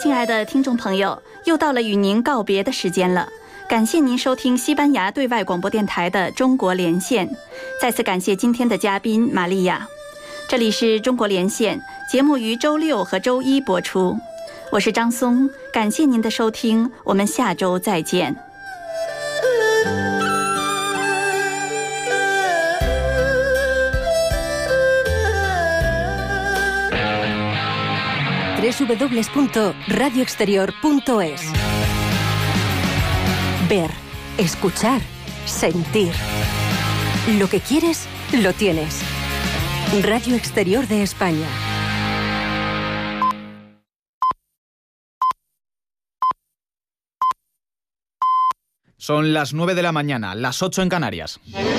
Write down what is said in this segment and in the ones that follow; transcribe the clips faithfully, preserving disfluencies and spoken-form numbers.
亲爱的听众朋友，又到了与您告别的时间了。感谢您收听西班牙对外广播电台的中国连线，再次感谢今天的嘉宾玛利亚。这里是中国连线，节目于周六和周一播出。我是张松，感谢您的收听，我们下周再见。 doble u doble u doble u punto radio exterior punto es. Ver, escuchar, sentir. Lo que quieres, lo tienes. Radio Exterior de España. Son las nueve de la mañana, las ocho en Canarias.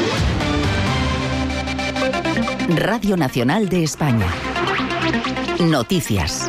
Radio Nacional de España. Noticias.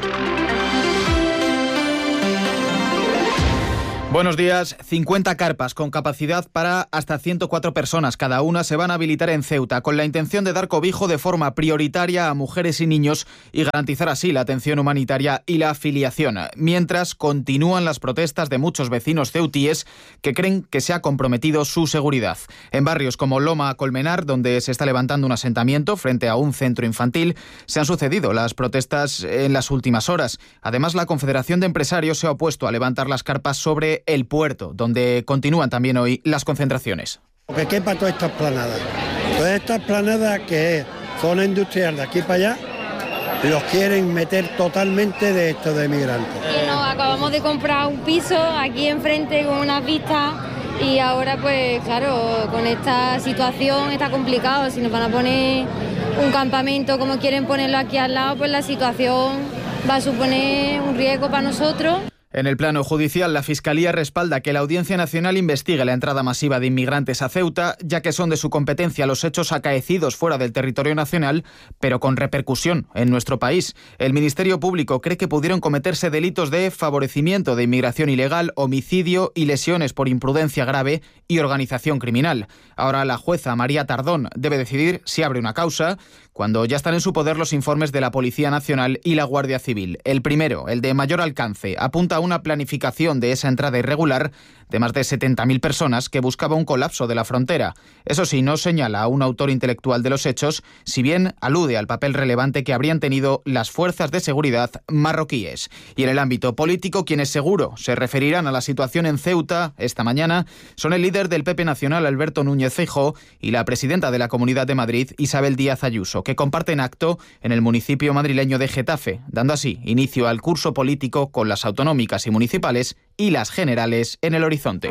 Buenos días. cincuenta carpas con capacidad para hasta ciento cuatro personas cada una se van a habilitar en Ceuta con la intención de dar cobijo de forma prioritaria a mujeres y niños y garantizar así la atención humanitaria y la afiliación. Mientras continúan las protestas de muchos vecinos ceutíes que creen que se ha comprometido su seguridad. En barrios como Loma Colmenar, donde se está levantando un asentamiento frente a un centro infantil, se han sucedido las protestas en las últimas horas. Además, la Confederación de Empresarios se ha opuesto a levantar las carpas sobre el puerto, donde continúan también hoy las concentraciones. Que quepa todas estas planadas. Todas estas planadas que es zona industrial de aquí para allá, los quieren meter totalmente de esto de migrantes. Y nos acabamos de comprar un piso aquí enfrente con unas vistas y ahora pues claro, con esta situación está complicado. Si nos van a poner un campamento como quieren ponerlo aquí al lado, pues la situación va a suponer un riesgo para nosotros. En el plano judicial, la Fiscalía respalda que la Audiencia Nacional investigue la entrada masiva de inmigrantes a Ceuta, ya que son de su competencia los hechos acaecidos fuera del territorio nacional, pero con repercusión en nuestro país. El Ministerio Público cree que pudieron cometerse delitos de favorecimiento de inmigración ilegal, homicidio y lesiones por imprudencia grave y organización criminal. Ahora la jueza María Tardón debe decidir si abre una causa, cuando ya están en su poder los informes de la Policía Nacional y la Guardia Civil. El primero, el de mayor alcance, apunta a una planificación de esa entrada irregular de más de setenta mil personas que buscaba un colapso de la frontera. Eso sí, no señala a un autor intelectual de los hechos, si bien alude al papel relevante que habrían tenido las fuerzas de seguridad marroquíes. Y en el ámbito político, quienes seguro se referirán a la situación en Ceuta esta mañana son el líder del P P Nacional, Alberto Núñez Feijóo, y la presidenta de la Comunidad de Madrid, Isabel Díaz Ayuso, que comparten acto en el municipio madrileño de Getafe, dando así inicio al curso político con las autonómicas y municipales y las generales en el horizonte.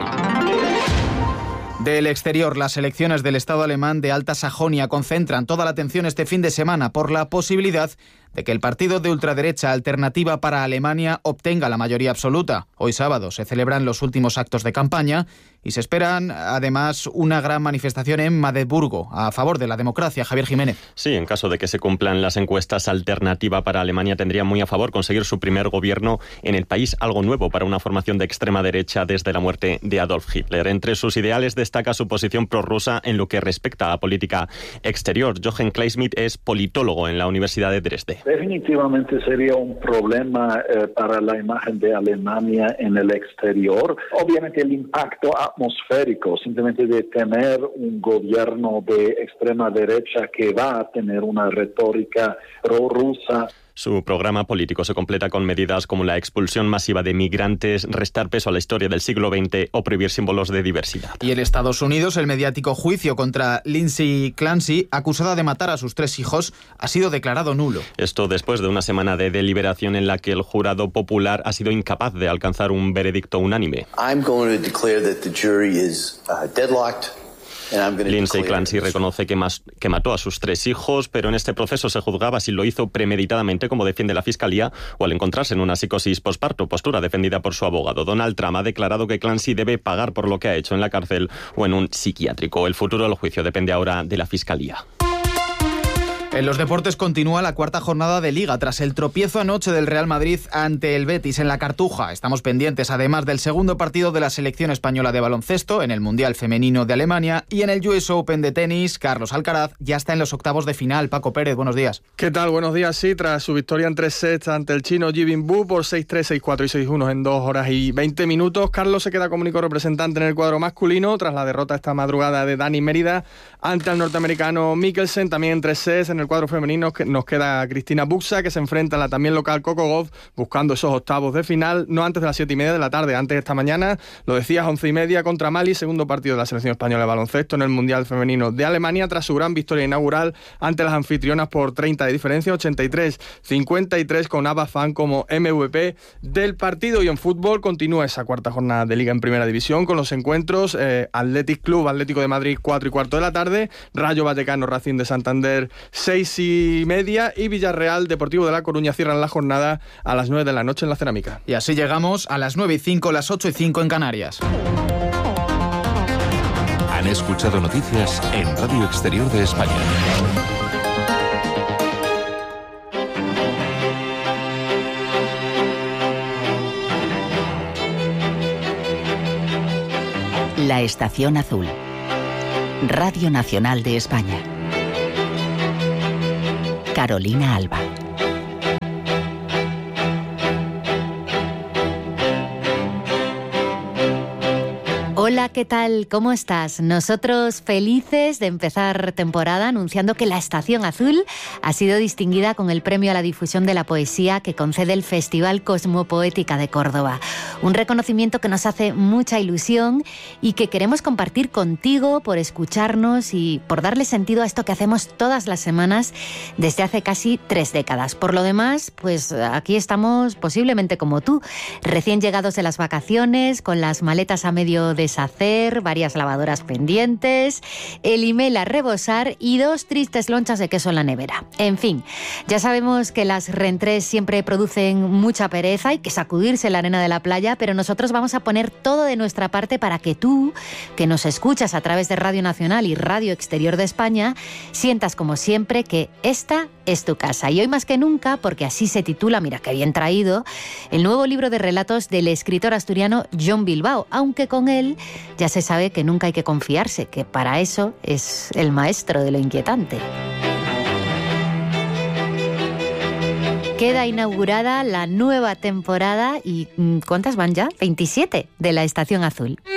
Del exterior, las elecciones del Estado alemán de Alta Sajonia concentran toda la atención este fin de semana por la posibilidad de que el partido de ultraderecha Alternativa para Alemania obtenga la mayoría absoluta. Hoy sábado se celebran los últimos actos de campaña y se esperan además una gran manifestación en Magdeburgo a favor de la democracia. Javier Jiménez. Sí, en caso de que se cumplan las encuestas, Alternativa para Alemania tendría muy a favor conseguir su primer gobierno en el país, algo nuevo para una formación de extrema derecha desde la muerte de Adolf Hitler. Entre sus ideales destaca su posición prorrusa en lo que respecta a política exterior. Jochen Kleismith es politólogo en la Universidad de Dresde. Definitivamente sería un problema eh, para la imagen de Alemania en el exterior. Obviamente el impacto atmosférico, simplemente de tener un gobierno de extrema derecha que va a tener una retórica prorrusa. Su programa político se completa con medidas como la expulsión masiva de migrantes, restar peso a la historia del siglo veinte o prohibir símbolos de diversidad. Y en Estados Unidos, el mediático juicio contra Lindsay Clancy, acusada de matar a sus tres hijos, ha sido declarado nulo. Esto después de una semana de deliberación en la que el jurado popular ha sido incapaz de alcanzar un veredicto unánime. I'm going to declare that the jury is uh, deadlocked. Lindsay Clancy reconoce que, mas, que mató a sus tres hijos, pero en este proceso se juzgaba si lo hizo premeditadamente, como defiende la Fiscalía, o al encontrarse en una psicosis posparto, postura defendida por su abogado. Donald Trump ha declarado que Clancy debe pagar por lo que ha hecho en la cárcel o en un psiquiátrico. El futuro del juicio depende ahora de la Fiscalía. En los deportes continúa la cuarta jornada de Liga tras el tropiezo anoche del Real Madrid ante el Betis en la Cartuja. Estamos pendientes además del segundo partido de la selección española de baloncesto en el Mundial Femenino de Alemania y en el U S Open de tenis. Carlos Alcaraz ya está en los octavos de final. Paco Pérez, buenos días. ¿Qué tal? Buenos días. Sí, tras su victoria en tres sets ante el chino Jibin Bu por seis tres, seis cuatro y seis uno en dos horas y veinte minutos, Carlos se queda como único representante en el cuadro masculino tras la derrota esta madrugada de Dani Mérida ante el norteamericano Mikkelsen, también en tres sets. En el cuadro femenino nos queda Cristina Buxa, que se enfrenta a la también local Coco Gauff, buscando esos octavos de final, no antes de las siete y media de la tarde, antes de esta mañana, lo decías, once y media contra Mali, segundo partido de la selección española de baloncesto en el Mundial Femenino de Alemania, tras su gran victoria inaugural ante las anfitrionas por treinta de diferencia, ochenta y tres cincuenta y tres, con Abba Fan como M V P del partido. Y en fútbol continúa esa cuarta jornada de Liga en Primera División con los encuentros eh, Athletic Club, Atlético de Madrid, cuatro y cuarto de la tarde, Rayo Vallecano, Racing de Santander, seis y media, y Villarreal, Deportivo de La Coruña cierran la jornada a las nueve de la noche en la Cerámica. Y así llegamos a las nueve y cinco, las ocho y cinco en Canarias. Han escuchado noticias en Radio Exterior de España. La Estación Azul. Radio Nacional de España. Carolina Alba. Hola, ¿qué tal? ¿Cómo estás? Nosotros felices de empezar temporada anunciando que la Estación Azul ha sido distinguida con el premio a la difusión de la poesía que concede el Festival Cosmopoética de Córdoba. Un reconocimiento que nos hace mucha ilusión y que queremos compartir contigo por escucharnos y por darle sentido a esto que hacemos todas las semanas desde hace casi tres décadas. Por lo demás, pues aquí estamos posiblemente como tú, recién llegados de las vacaciones, con las maletas a medio deshacer, varias lavadoras pendientes, el email a rebosar y dos tristes lonchas de queso en la nevera. En fin, ya sabemos que las reentrés siempre producen mucha pereza, hay que sacudirse la arena de la playa, pero nosotros vamos a poner todo de nuestra parte para que tú, que nos escuchas a través de Radio Nacional y Radio Exterior de España, sientas como siempre que esta es tu casa. Y hoy más que nunca, porque así se titula, mira qué bien traído, el nuevo libro de relatos del escritor asturiano John Bilbao, aunque con él ya se sabe que nunca hay que confiarse, que para eso es el maestro de lo inquietante. Queda inaugurada la nueva temporada y ¿cuántas van ya? veintisiete de la Estación Azul.